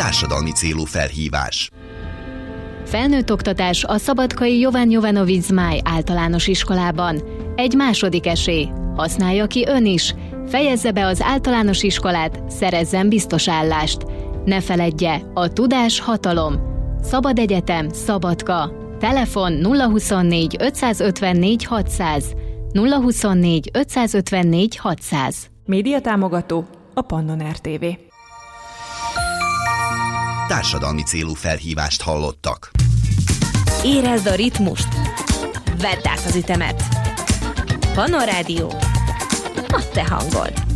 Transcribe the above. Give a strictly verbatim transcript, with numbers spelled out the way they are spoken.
Társadalmi célú felhívás. Felnőtt oktatás a Szabadkai Jovan Jovanovic Zmáj általános iskolában. Egy második esély. Használja ki ön is. Fejezze be az általános iskolát, szerezzen biztos állást. Ne feledje, a tudás hatalom. Szabad Egyetem, Szabadka. Telefon nulla huszonnégy ötszázötvennégy hatszáz. nulla huszonnégy ötszázötvennégy hatszáz. Média támogató a Pannon er té vé. Társadalmi célú felhívást hallottak. Érezd a ritmust! Vedd át az ütemet! Pannon Rádió, a te hangod!